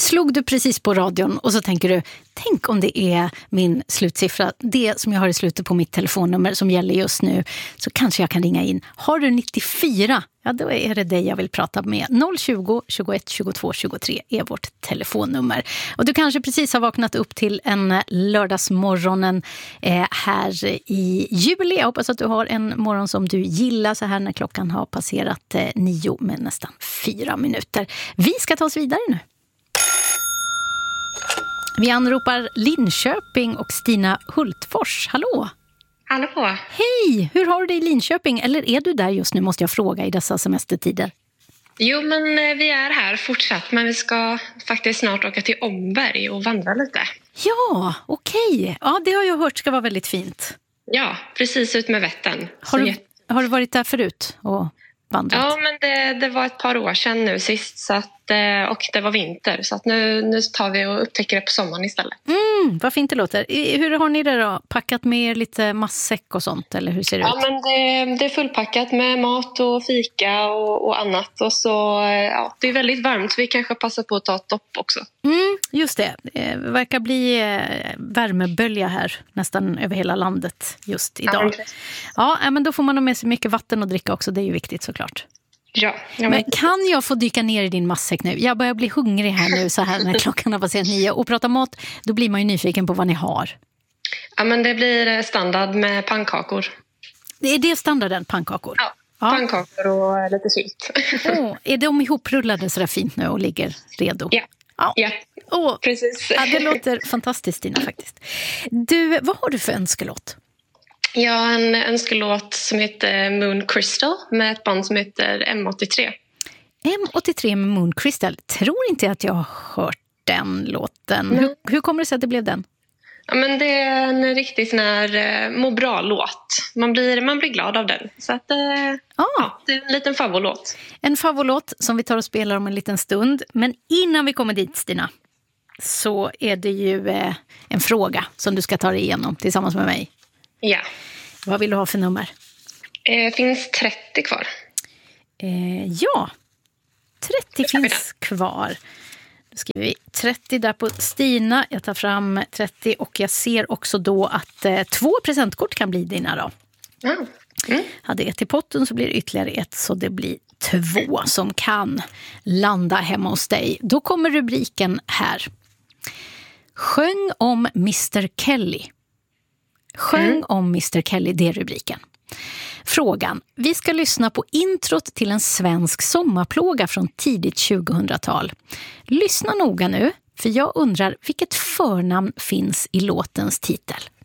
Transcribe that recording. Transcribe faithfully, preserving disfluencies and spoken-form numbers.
slog du precis på radion och så tänker du, tänk om det är min slutsiffra, det som jag har i slutet på mitt telefonnummer som gäller just nu, så kanske jag kan ringa in. Har du nittiofyra, ja då är det dig jag vill prata med. noll tjugo, tjugoett, tjugotvå, tjugotre är vårt telefonnummer. Och du kanske precis har vaknat upp till en lördagsmorgonen eh, här i juli. Jag hoppas att du har en morgon som du gillar så här när klockan har passerat eh, nio med nästan fyra minuter. Vi ska ta oss vidare nu. Vi anropar Linköping och Stina Hultfors. Hallå! Hallå! Hej! Hur har du det i Linköping? Eller är du där just nu, måste jag fråga, i dessa semestertider? Jo, men vi är här fortsatt. Men vi ska faktiskt snart åka till Omberg och vandra lite. Ja, okej. Okay. Ja, det har jag hört ska vara väldigt fint. Ja, precis ut med Vättern. Har du, har du varit där förut och vandrat? Ja, men det, det var ett par år sedan nu sist. Så att, och det var vinter. Så att nu, nu tar vi och upptäcker det på sommaren istället. Mm, vad fint det låter. Hur har ni det då? Packat med er lite matsäck och sånt? Eller hur ser det ja, ut? Men det, det är fullpackat med mat och fika och, och annat. Och så, ja, det är väldigt varmt så vi kanske passar på att ta ett dopp också. Mm, just det. Det verkar bli värmebölja här nästan över hela landet just idag. Ja, ja, men då får man ha med sig mycket vatten och dricka också. Det är ju viktigt såklart. Ja, men... men kan jag få dyka ner i din matsäck nu? Jag börjar bli hungrig här nu så här när klockan har passerat nio. Och prata mat, då blir man ju nyfiken på vad ni har. Ja, men det blir standard med pannkakor. Det är det standarden, pannkakor? Ja, ja. Pannkakor och lite sylt. Oh, är de ihoprullade så där fint nu och ligger redo? Ja, ja. ja. Oh, precis. Ja, det låter fantastiskt, Stina, faktiskt. Du, vad har du för önskelåt? Jag har en önskelåt som heter Moon Crystal med ett band som heter M åttiotre. M åttiotre med Moon Crystal. Tror inte att jag har hört den låten. Mm. Hur, hur kommer det sig att det blev den? Ja, men det är en riktigt sån här eh, må bra-låt. Man blir, man blir glad av den. Så att, eh, ah. ja, det är en liten favoritlåt. En favoritlåt som vi tar och spelar om en liten stund. Men innan vi kommer dit, Stina, så är det ju eh, en fråga som du ska ta dig igenom tillsammans med mig. Ja. Vad vill du ha för nummer? Det eh, finns trettio kvar. Eh, ja, trettio finns kvar. Då skriver vi trettio där på Stina. Jag tar fram trettio och jag ser också då att eh, två presentkort kan bli dina då. Mm. Mm. Hade ett i potten så blir det ytterligare ett, så det blir två som kan landa hemma hos dig. Då kommer rubriken här. Sjöng om mister Kelly. Sjöng mm. om mister Kelly, det är rubriken. Frågan. Vi ska lyssna på introt till en svensk sommarplåga från tidigt tjugohundratal. Lyssna noga nu, för jag undrar vilket förnamn finns i låtens titel.